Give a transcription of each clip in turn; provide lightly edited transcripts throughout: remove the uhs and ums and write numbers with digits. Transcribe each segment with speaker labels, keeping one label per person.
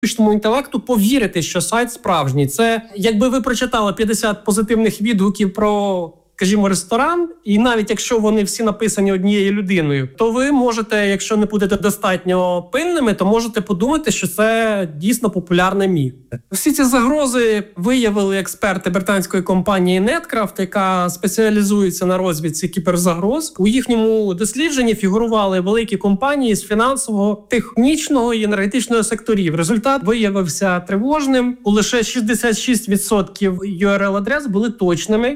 Speaker 1: штучному інтелекту повірити, що сайт справжній. Це якби ви прочитали 50 позитивних відгуків про, скажімо, ресторан, і навіть якщо вони всі написані однією людиною, то ви можете, якщо не будете достатньо пильними, то можете подумати, що це дійсно популярне місце. Всі ці загрози виявили експерти британської компанії Netcraft, яка спеціалізується на розвідці кіберзагроз. У їхньому дослідженні фігурували великі компанії з фінансового, технічного і енергетичного секторів. Результат виявився тривожним. Лише 66% URL-адрес були точними.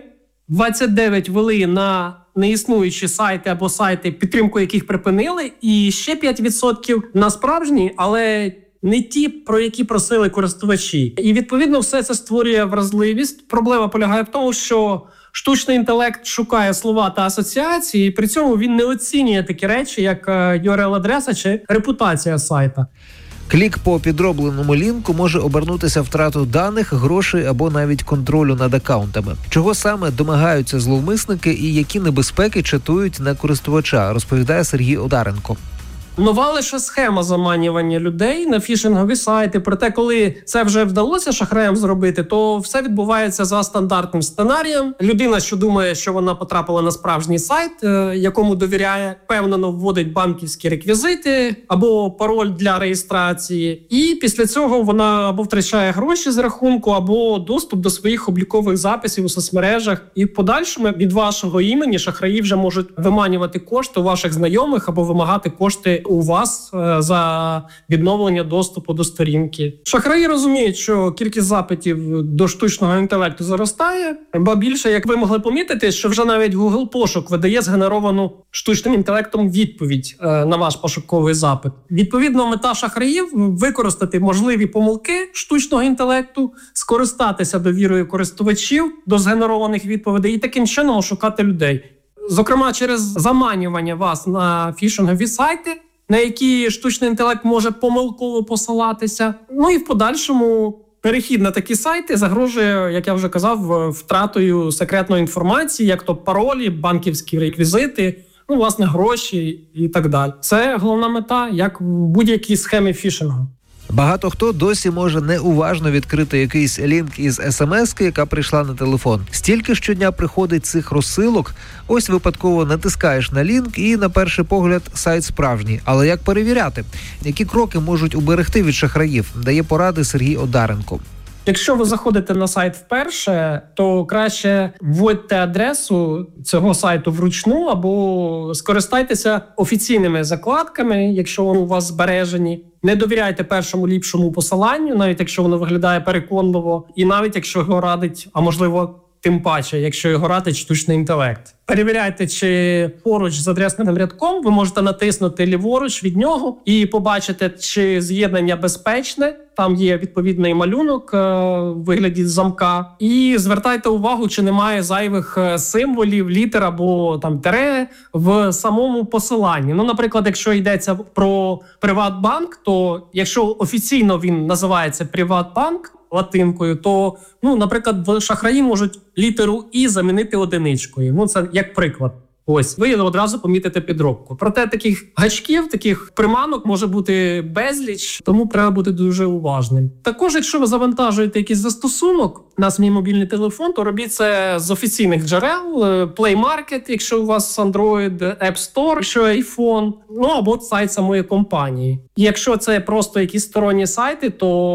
Speaker 1: 29 вели на неіснуючі сайти або сайти, підтримку яких припинили, і ще 5% на справжні, але не ті, про які просили користувачі. І, відповідно, все це створює вразливість. Проблема полягає в тому, що штучний інтелект шукає слова та асоціації, і при цьому він не оцінює такі речі, як URL-адреса чи репутація сайта.
Speaker 2: Клік по підробленому лінку може обернутися втратою даних, грошей або навіть контролю над акаунтами. Чого саме домагаються зловмисники і які небезпеки чатують на користувача, розповідає Сергій Одаренко.
Speaker 1: Нова лише схема заманювання людей на фішингові сайти. Проте, коли це вже вдалося шахраям зробити, то все відбувається за стандартним сценарієм. Людина, що думає, що вона потрапила на справжній сайт, якому довіряє, впевнено вводить банківські реквізити або пароль для реєстрації. І після цього вона або втрачає гроші з рахунку, або доступ до своїх облікових записів у соцмережах. І в подальшому від вашого імені шахраї вже можуть виманювати кошти у ваших знайомих або вимагати кошти у вас за відновлення доступу до сторінки. Шахраї розуміють, що кількість запитів до штучного інтелекту зростає, ба більше, як ви могли помітити, що вже навіть Google пошук видає згенеровану штучним інтелектом відповідь на ваш пошуковий запит. Відповідно, мета шахраїв – використати можливі помилки штучного інтелекту, скористатися довірою користувачів до згенерованих відповідей і таким чином ошукати людей. Зокрема, через заманювання вас на фішингові сайти, на які штучний інтелект може помилково посилатися. Ну і в подальшому перехід на такі сайти загрожує, як я вже казав, втратою секретної інформації, як то паролі, банківські реквізити, власне, гроші і так далі. Це головна мета, як в будь-якій схемі фішингу.
Speaker 2: Багато хто досі може неуважно відкрити якийсь лінк із смс-ки, яка прийшла на телефон. Стільки щодня приходить цих розсилок, ось випадково натискаєш на лінк і, на перший погляд, сайт справжній. Але як перевіряти? Які кроки можуть уберегти від шахраїв? Дає поради Сергій Одаренко.
Speaker 1: Якщо ви заходите на сайт вперше, то краще вводьте адресу цього сайту вручну або скористайтеся офіційними закладками, якщо вони у вас збережені. Не довіряйте першому ліпшому посиланню, навіть якщо воно виглядає переконливо, і навіть якщо його радить, а можливо, тим паче, якщо його радить штучний інтелект. Перевіряйте, чи поруч з адресним рядком ви можете натиснути ліворуч від нього і побачите, чи з'єднання безпечне. Там є відповідний малюнок у вигляді замка. І звертайте увагу, чи немає зайвих символів, літер або там тире в самому посиланні. Наприклад, якщо йдеться про Приватбанк, то якщо офіційно він називається Приватбанк латинкою, то, наприклад, шахраї можуть літеру «і» замінити одиничкою. Це як приклад. Ось, ви одразу помітите підробку. Проте таких гачків, таких приманок може бути безліч, тому треба бути дуже уважним. Також, якщо ви завантажуєте якийсь застосунок на свій мобільний телефон, то робіть це з офіційних джерел, Play Market, якщо у вас Android, App Store, якщо iPhone, або сайт самої компанії. І якщо це просто якісь сторонні сайти,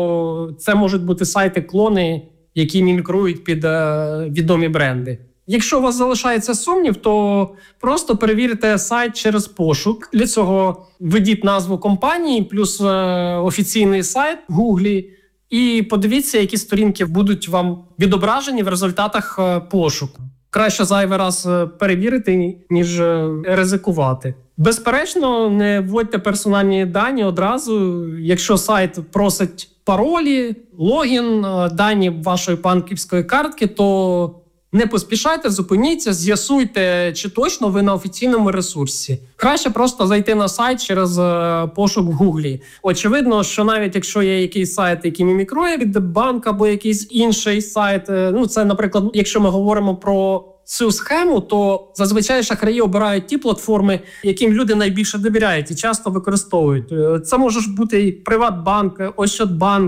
Speaker 1: то це можуть бути сайти-клони, які мімікрують під відомі бренди. Якщо у вас залишається сумнів, то просто перевірте сайт через пошук. Для цього введіть назву компанії плюс офіційний сайт в Гуглі і подивіться, які сторінки будуть вам відображені в результатах пошуку. Краще зайвий раз перевірити, ніж ризикувати. Безперечно, не вводьте персональні дані одразу. Якщо сайт просить паролі, логін, дані вашої банківської картки, то не поспішайте, зупиніться, з'ясуйте, чи точно ви на офіційному ресурсі. Краще просто зайти на сайт через пошук в Гуглі. Очевидно, що навіть якщо є якийсь сайт, який мімікрує від банку або якийсь інший сайт, це, наприклад, якщо ми говоримо про цю схему, то зазвичай шахраї обирають ті платформи, яким люди найбільше довіряють і часто використовують. Це може бути і Приватбанк, Ощадбанк,